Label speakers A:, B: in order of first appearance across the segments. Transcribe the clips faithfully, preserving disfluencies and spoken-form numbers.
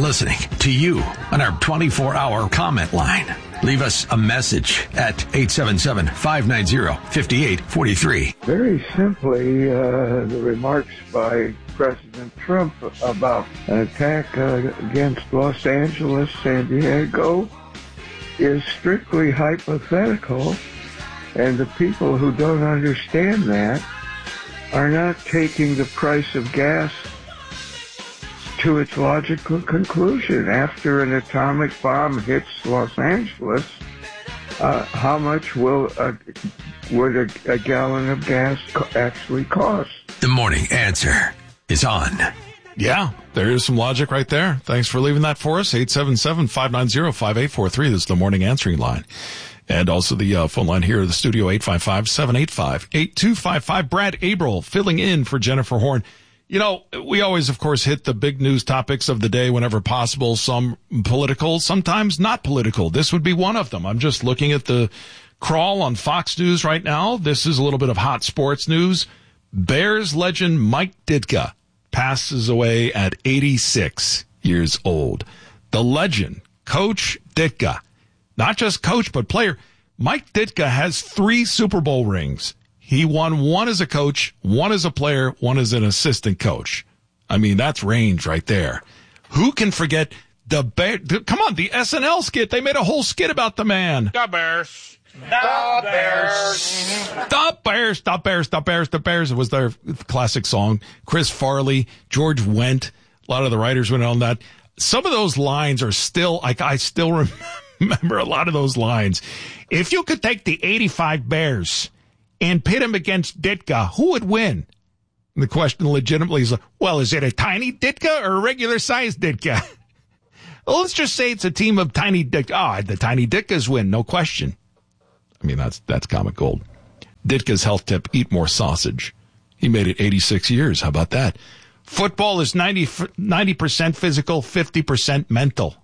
A: listening to you on our twenty-four hour comment line. Leave us a message at eight seven seven, five nine zero, five eight four three.
B: Very simply, uh, the remarks by President Trump about an attack uh, against Los Angeles, San Diego, is strictly hypothetical, and the people who don't understand that are not taking the price of gas to its logical conclusion. After an atomic bomb hits Los Angeles, uh, how much will a, would a, a gallon of gas co- actually cost?
A: The Morning Answer is on.
C: Yeah, there is some logic right there. Thanks for leaving that for us. eight seven seven, five nine zero, five eight four three. This is the Morning Answering line. And also the uh, phone line here at the studio, eight five five, seven eight five, eight two five five. Brad Abril filling in for Jennifer Horn. You know, we always, of course, hit the big news topics of the day whenever possible, some political, sometimes not political. This would be one of them. I'm just looking at the crawl on Fox News right now. This is a little bit of hot sports news. Bears legend Mike Ditka passes away at eighty-six years old. The legend, Coach Ditka, not just coach, but player. Mike Ditka has three Super Bowl rings. He won one as a coach, one as a player, one as an assistant coach. I mean, that's range right there. Who can forget the Bear? Come on, the S N L skit. They made a whole skit about the man.
D: The Bears. The Bears.
C: The Bears. The Bears. The Bears. The Bears. It was their classic song. Chris Farley, George Wendt. A lot of the writers went on that. Some of those lines are still, like, I still remember a lot of those lines. If you could take the eighty-five Bears and pit him against Ditka, who would win? And the question legitimately is, well, is it a tiny Ditka or a regular-sized Ditka? Well, let's just say it's a team of tiny Ditka. Ah, oh, the tiny Ditkas win, no question. I mean, that's that's comic gold. Ditka's health tip, eat more sausage. He made it eighty-six years. How about that? Football is ninety, ninety percent physical, fifty percent mental.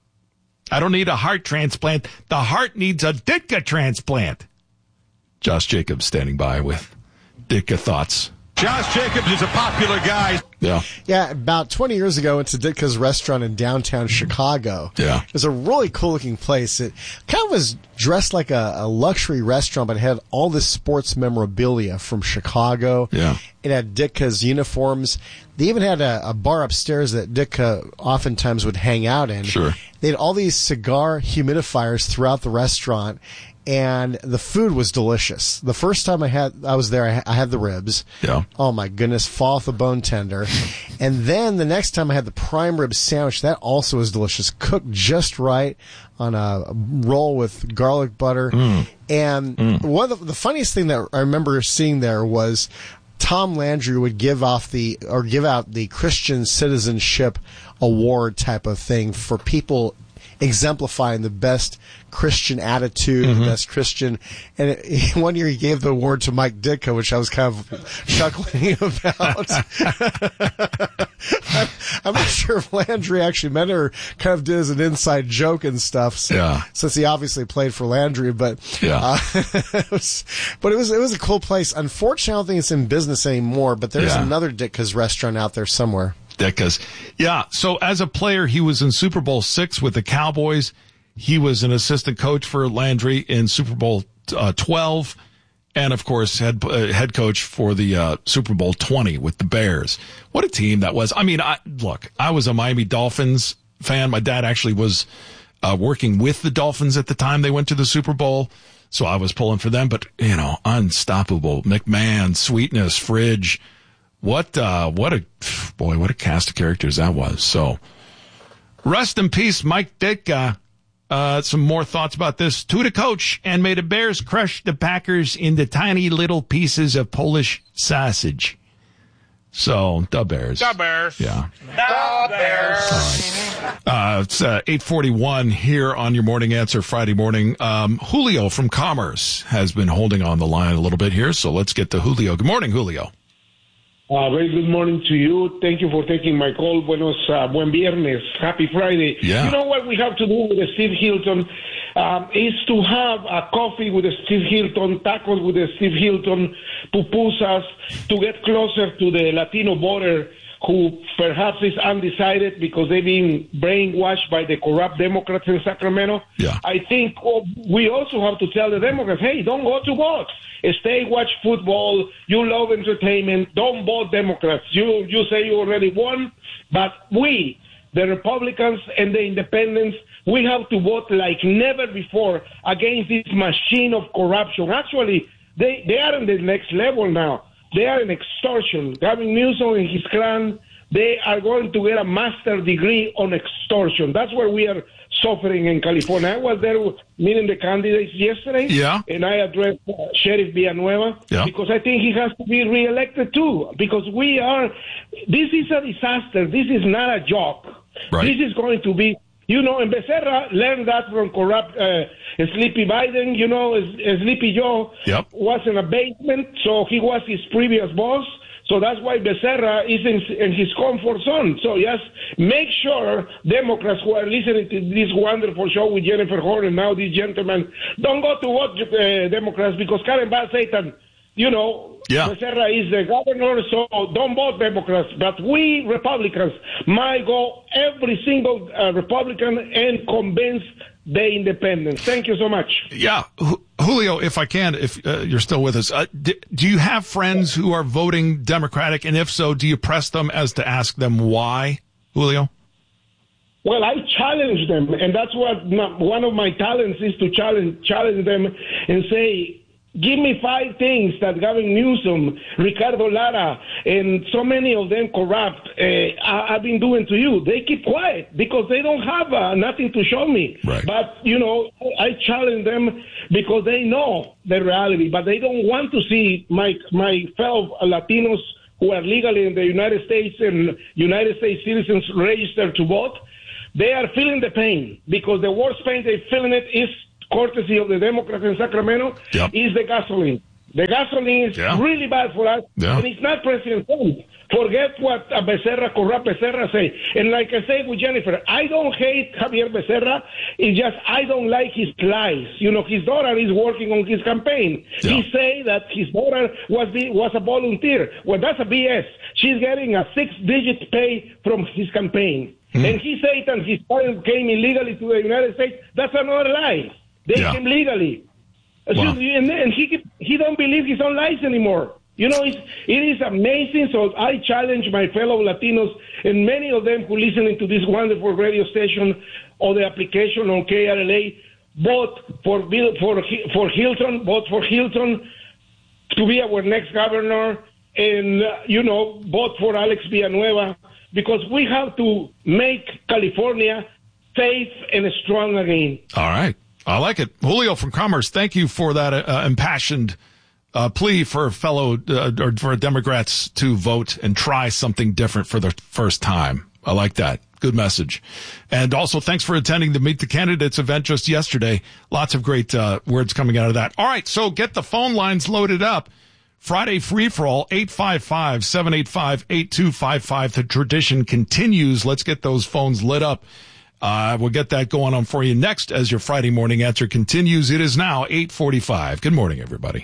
C: I don't need a heart transplant. The heart needs a Ditka transplant. Josh Jacobs standing by with Ditka thoughts.
D: Josh Jacobs is a popular guy.
C: Yeah.
E: Yeah, about twenty years ago, I went to Ditka's restaurant in downtown Chicago.
C: Yeah.
E: It was a really cool-looking place. It kind of was dressed like a, a luxury restaurant, but it had all this sports memorabilia from Chicago.
C: Yeah.
E: It had Ditka's uniforms. They even had a, a bar upstairs that Ditka oftentimes would hang out in.
C: Sure.
E: They had all these cigar humidifiers throughout the restaurant. And the food was delicious. The first time I had, I was there, I, I had the ribs.
C: Yeah.
E: Oh my goodness, fall off the bone tender. And then the next time I had the prime rib sandwich. That also was delicious, cooked just right on a roll with garlic butter.
C: Mm.
E: And mm. one of the, the funniest thing that I remember seeing there was Tom Landry would give off the or give out the Christian Citizenship Award type of thing for people exemplifying the best Christian attitude, mm-hmm. the best Christian. And it, one year he gave the award to Mike Ditka, which I was kind of chuckling about. I'm, I'm not sure if Landry actually meant it or kind of did as an inside joke and stuff. So,
C: yeah.
E: Since he obviously played for Landry, but
C: yeah.
E: Uh, it was, but it was it was a cool place. Unfortunately, I don't think it's in business anymore. But there's
C: yeah.
E: another Ditka's restaurant out there somewhere.
C: Ditka's. Yeah, so as a player, he was in Super Bowl six with the Cowboys. He was an assistant coach for Landry in Super Bowl uh, twelve. And, of course, head, uh, head coach for the uh, Super Bowl twenty with the Bears. What a team that was. I mean, I, look, I was a Miami Dolphins fan. My dad actually was uh, working with the Dolphins at the time they went to the Super Bowl. So I was pulling for them. But, you know, unstoppable. McMahon, Sweetness, Fridge. What, uh, what a, boy, what a cast of characters that was. So, rest in peace, Mike Ditka. Uh, some more thoughts about this. To the coach, and may the Bears crush the Packers into tiny little pieces of Polish sausage. So, the Bears.
D: The Bears.
C: Yeah.
D: The Bears.
C: All right. Uh, it's uh, eight forty-one here on your Morning Answer Friday morning. Um, Julio from Commerce has been holding on the line a little bit here, so let's get to Julio. Good morning, Julio.
F: Uh, very good morning to you. Thank you for taking my call. Buenos, uh, buen viernes. Happy Friday.
C: Yeah.
F: You know what we have to do with Steve Hilton um, is to have a coffee with Steve Hilton, tacos with Steve Hilton, pupusas, to get closer to the Latino border who perhaps is undecided because they've been brainwashed by the corrupt Democrats in Sacramento.
C: Yeah.
F: I think oh, we also have to tell the Democrats, hey, don't go to vote. Stay, watch football. You love entertainment. Don't vote Democrats. You you say you already won, but we, the Republicans and the independents, we have to vote like never before against this machine of corruption. Actually, they, they are in the next level now. They are in extortion. Gavin Newsom and his clan, they are going to get a master's degree on extortion. That's where we are suffering in California. I was there meeting the candidates yesterday,
C: yeah.
F: and I addressed uh, Sheriff Villanueva
C: yeah.
F: because I think he has to be reelected too. Because we are, this is a disaster. This is not a joke.
C: Right.
F: This is going to be, you know, and Becerra learned that from corrupt uh, Sleepy Biden. You know, Sleepy Joe
C: yep.
F: was in a basement, so he was his previous boss. So that's why Becerra is in, in his comfort zone. So just make sure Democrats who are listening to this wonderful show with Jennifer Horn and now this gentleman, don't go to vote uh, Democrats because Karen Bass Satan, you know,
C: yeah.
F: Becerra is the governor, so don't vote Democrats. But we Republicans might go every single uh, Republican and convince the independents. Thank you so much.
C: Yeah. Julio, if I can, if uh, you're still with us, uh, do, do you have friends who are voting Democratic? And if so, do you press them as to ask them why, Julio?
F: Well, I challenge them, and that's what my, one of my talents is to challenge challenge them and say, give me five things that Gavin Newsom, Ricardo Lara, and so many of them corrupt uh, have been doing to you. They keep quiet because they don't have uh, nothing to show me.
C: Right.
F: But, you know, I challenge them because they know the reality, but they don't want to see my my fellow Latinos who are legally in the United States and United States citizens registered to vote. They are feeling the pain because the worst pain they're feeling it is courtesy of the Democrats in Sacramento,
C: yep.
F: is the gasoline. The gasoline is yeah. really bad for us,
C: yeah.
F: and it's not President Trump. Forget what uh, Becerra, corrupt Becerra say. And like I said with Jennifer, I don't hate Javier Becerra. It's just I don't like his lies. You know, his daughter is working on his campaign. Yeah. He say that his daughter was the, was a volunteer. Well, that's a B S. She's getting a six-digit pay from his campaign. Mm. And he said that his parents came illegally to the United States. That's another lie. They
C: yeah.
F: came legally.
C: Wow.
F: And, and he he don't believe his own lies anymore. You know, it's, it is amazing. So I challenge my fellow Latinos and many of them who listening to this wonderful radio station or the application on K R L A, vote for Bill, for for Hilton, vote for Hilton to be our next governor, and, uh, you know, vote for Alex Villanueva, because we have to make California safe and strong again.
C: All right. I like it. Julio from Commerce, thank you for that uh, impassioned uh, plea for fellow uh, or for Democrats to vote and try something different for the first time. I like that. Good message. And also thanks for attending the Meet the Candidates event just yesterday. Lots of great uh, words coming out of that. All right, so get the phone lines loaded up. Friday free-for-all, eight five five, seven eight five, eight two five five. The tradition continues. Let's get those phones lit up. Uh, we'll get that going on for you next as your Friday morning answer continues. It is now eight forty-five. Good morning, everybody.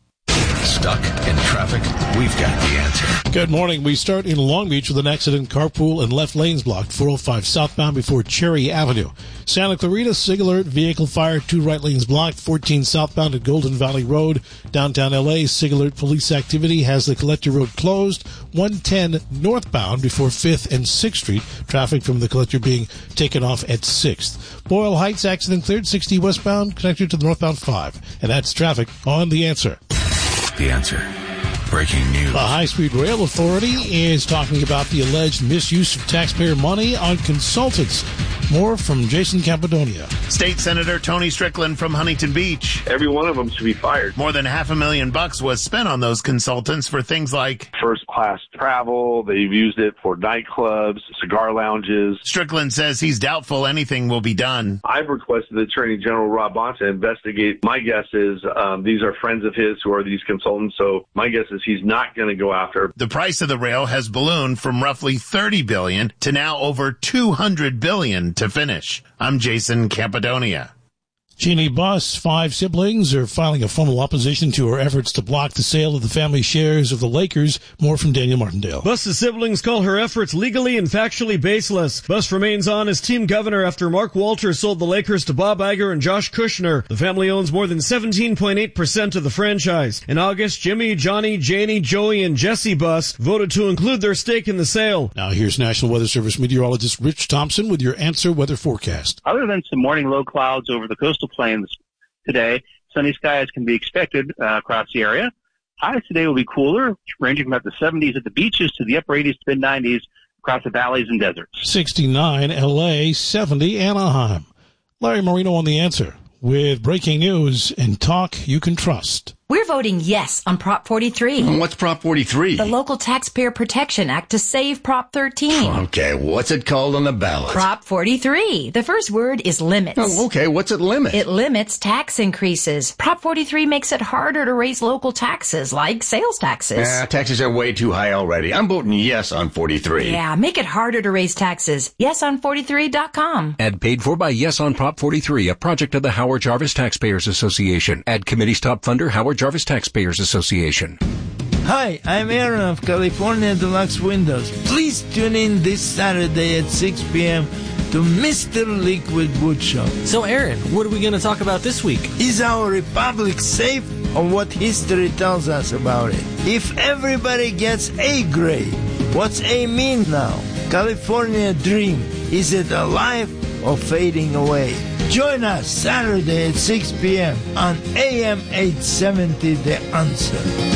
A: Stuck in traffic? We've got the answer.
G: Good morning. We start in Long Beach with an accident. Carpool and left lanes blocked. four oh five southbound before Cherry Avenue. Santa Clarita, SIG alert, vehicle fire, two right lanes blocked. fourteen southbound at Golden Valley Road. Downtown L A, SIG alert, police activity has the Collector Road closed. one ten northbound before fifth and sixth Street. Traffic from the Collector being taken off at sixth. Boyle Heights, accident cleared. sixty westbound, connected to the northbound five. And that's traffic on The Answer.
A: The Answer. Breaking news.
G: The High Speed Rail Authority is talking about the alleged misuse of taxpayer money on consultants. More from Jason Campidonia.
H: State Senator Tony Strickland from Huntington Beach.
I: Every one of them should be fired.
H: More than half a million bucks was spent on those consultants for things like
I: first class travel. They've used it for nightclubs, cigar lounges.
H: Strickland says he's doubtful anything will be done.
I: I've requested the Attorney General Rob Bonta to investigate. My guess is um, these are friends of his who are these consultants, so my guess is he's not going to go after.
H: The price of the rail has ballooned from roughly thirty billion dollars to now over two hundred billion dollars to finish. I'm Jason Campidonia.
G: Jeannie Buss, five siblings, are filing a formal opposition to her efforts to block the sale of the family shares of the Lakers. More from Daniel Martindale.
J: Buss's siblings call her efforts legally and factually baseless. Buss remains on as team governor after Mark Walters sold the Lakers to Bob Iger and Josh Kushner. The family owns more than seventeen point eight percent of the franchise. In August, Jimmy, Johnny, Janie, Joey, and Jesse Buss voted to include their stake in the sale.
G: Now here's National Weather Service meteorologist Rich Thompson with your Answer Weather forecast.
K: Other than some morning low clouds over the coastal plains today, sunny skies can be expected uh, across the area. Highs today will be cooler, ranging from about the seventies at the beaches to the upper eighties to mid nineties across the valleys and deserts.
G: sixty-nine L A, seventy Anaheim. Larry Marino on The Answer with breaking news and talk you can trust.
L: We're voting yes on Prop forty-three.
M: What's Prop forty-three?
L: The Local Taxpayer Protection Act to save Prop thirteen.
M: Okay, what's it called on the ballot?
L: Prop forty-three. The first word is limits.
M: Oh, okay, what's it limit?
L: It limits tax increases. Prop forty-three makes it harder to raise local taxes, like sales taxes.
M: Ah, taxes are way too high already. I'm voting yes on forty-three.
L: Yeah, make it harder to raise taxes. yes on forty-three dot com.
N: Ad paid for by Yes on Prop forty-three, a project of the Howard Jarvis Taxpayers Association. Ad committee's top funder, Howard Jarvis Taxpayers Association.
O: Hi, I'm Aaron of California Deluxe Windows. Please tune in this Saturday at six p.m. to Mister Liquid Woodshop.
P: So, Aaron, what are we going to talk about this week?
O: Is our republic safe, or what history tells us about it? If everybody gets A grade, what's A mean now? California dream, is it alive or fading away? Join us Saturday at six p.m. on A M eight seventy, The Answer.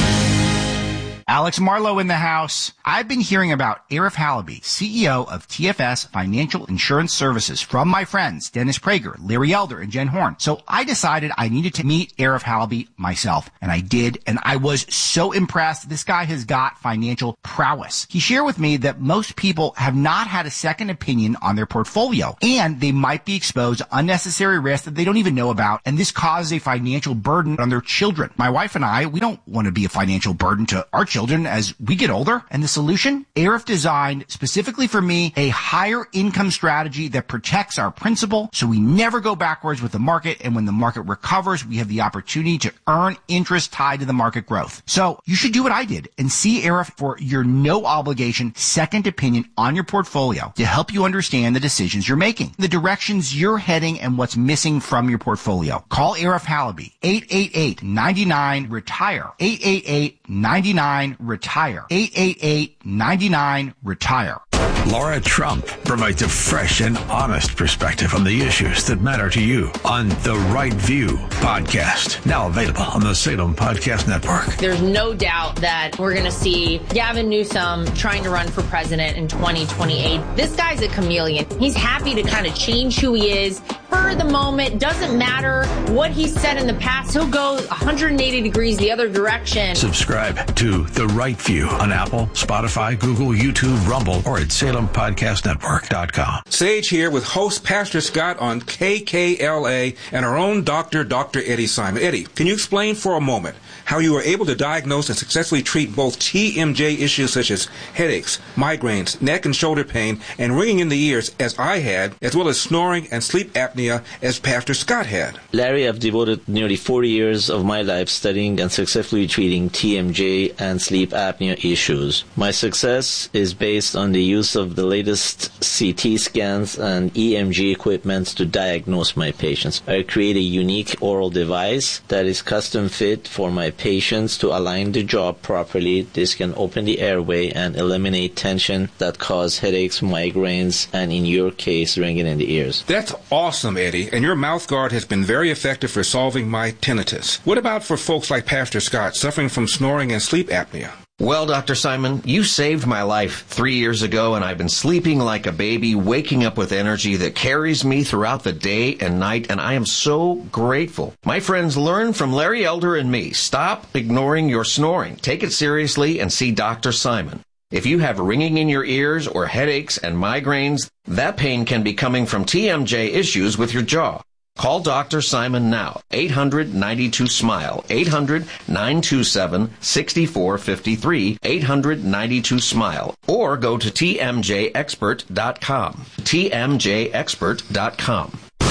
Q: Alex Marlowe in the house. I've been hearing about Arif Halaby, C E O of T F S Financial Insurance Services, from my friends Dennis Prager, Larry Elder, and Jen Horn. So I decided I needed to meet Arif Halaby myself. And I did, and I was so impressed. This guy has got financial prowess. He shared with me that most people have not had a second opinion on their portfolio, and they might be exposed to unnecessary risks that they don't even know about, and this causes a financial burden on their children. My wife and I, we don't want to be a financial burden to our children as we get older. And the solution? Arif designed specifically for me a higher income strategy that protects our principal so we never go backwards with the market, and when the market recovers, we have the opportunity to earn interest tied to the market growth. So you should do what I did and see Arif for your no obligation second opinion on your portfolio to help you understand the decisions you're making, the directions you're heading, and what's missing from your portfolio. Call Arif Halaby, eight eight eight, nine nine, retire, eight eight eight, nine nine, retire, eight eight eight, nine nine, retire.
A: Laura Trump provides a fresh and honest perspective on the issues that matter to you on The Right View podcast. Now available on the Salem Podcast Network.
R: There's no doubt that we're going to see Gavin Newsom trying to run for president in twenty twenty-eight. This guy's a chameleon. He's happy to kind of change who he is for the moment. Doesn't matter what he's said in the past. He'll go one hundred eighty degrees the other direction.
A: Subscribe to The Right View on Apple, Spotify, Google, YouTube, Rumble, or at Salem Podcast Network dot com.
S: Sage here with host Pastor Scott on K K L A and our own doctor, Doctor Eddie Simon. Eddie, can you explain for a moment how you were able to diagnose and successfully treat both T M J issues such as headaches, migraines, neck and shoulder pain, and ringing in the ears as I had, as well as snoring and sleep apnea as Pastor Scott had?
T: Larry, I've devoted nearly forty years of my life studying and successfully treating T M J and sleep apnea issues. My success is based on the use of the latest C T scans and E M G equipment to diagnose my patients. I create a unique oral device that is custom fit for my patients to align the jaw properly. This can open the airway and eliminate tension that cause headaches, migraines, and in your case, ringing in the ears.
S: That's awesome, Eddie, and your mouth guard has been very effective for solving my tinnitus. What about for folks like Pastor Scott suffering from snoring and sleep apnea?
U: Well, Doctor Simon, you saved my life three years ago, and I've been sleeping like a baby, waking up with energy that carries me throughout the day and night, and I am so grateful. My friends, learn from Larry Elder and me. Stop ignoring your snoring. Take it seriously and see Doctor Simon. If you have ringing in your ears or headaches and migraines, that pain can be coming from T M J issues with your jaw. Call Doctor Simon now, eight hundred, nine two, SMILE, eight hundred, nine two seven, six four five three, eight hundred, nine two, SMILE, or go to T M J expert dot com, T M J expert dot com.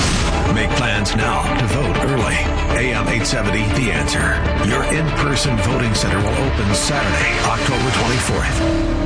A: Make plans now to vote early. A M eight seventy, The Answer. Your in-person voting center will open Saturday, October twenty-fourth.